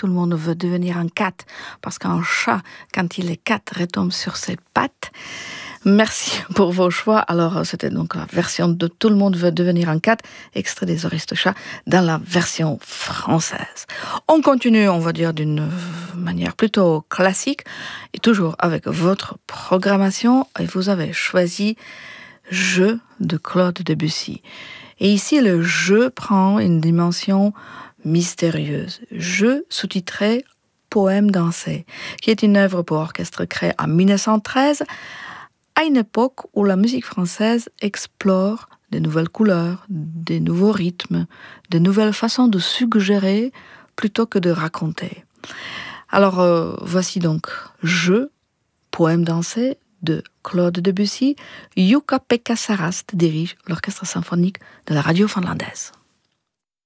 tout le monde veut devenir un cat, parce qu'un chat, quand il est cat, retombe sur ses pattes. Merci pour vos choix. Alors, c'était donc la version de Tout le monde veut devenir un cat, extrait des Aristochats, dans la version française. On continue, on va dire, d'une manière plutôt classique, et toujours avec votre programmation, et vous avez choisi Jeu de Claude Debussy. Et ici, le jeu prend une dimension mystérieuse. Jeu sous-titré Poème dansé, qui est une œuvre pour orchestre créée en 1913, à une époque où la musique française explore de nouvelles couleurs, des nouveaux rythmes, de nouvelles façons de suggérer plutôt que de raconter. Alors, voici donc Jeu, Poème dansé de Claude Debussy. Jukka-Pekka Saraste dirige l'orchestre symphonique de la radio finlandaise.